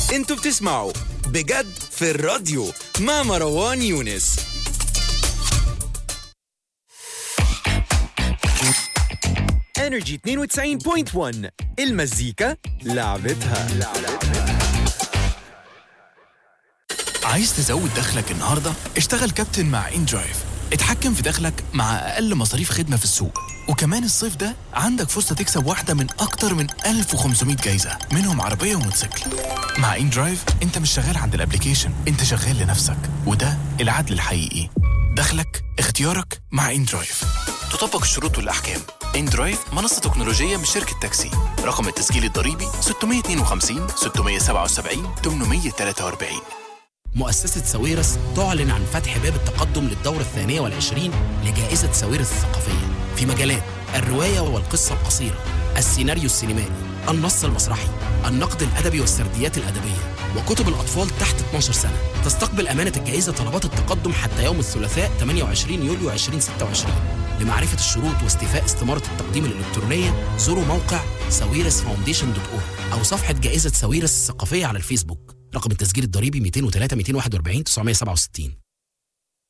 انتوا بتسمعوا بجد في الراديو مع مروان يونس. Energy 92.1 المزيكا لعبتها. عايز تزود دخلك النهاردة؟ اشتغل كابتن مع إندرايف. اتحكم في دخلك مع أقل مصاريف خدمة في السوق. وكمان الصيف ده عندك فرصة تكسب واحدة من أكتر من 1500 جايزة، منهم عربية وموتوسيكل. مع إندرايف انت مش شغال عند الابليكيشن، انت شغال لنفسك، وده العدل الحقيقي. دخلك اختيارك مع إندرايف. تطبق الشروط والأحكام. إندرايف منصة تكنولوجية من شركة تاكسي. رقم التسجيل الضريبي 652 677 843. مؤسسة ساويرس تعلن عن فتح باب التقدم للدورة 22 لجائزة ساويرس الثقافية في مجالات الرواية والقصة القصيرة، السيناريو السينمائي، النص المسرحي، النقد الأدبي والسرديات الأدبية، وكتب الأطفال تحت 12 سنة. تستقبل أمانة الجائزة طلبات التقدم حتى يوم الثلاثاء 28 يوليو 2026. لمعرفة الشروط واستيفاء استمارة التقديم الإلكترونية زوروا موقع sawiresfoundation.org أو صفحة جائزة ساويرس الثقافية على الفيسبوك. رقم التسجيل الضريبي 203 241 967.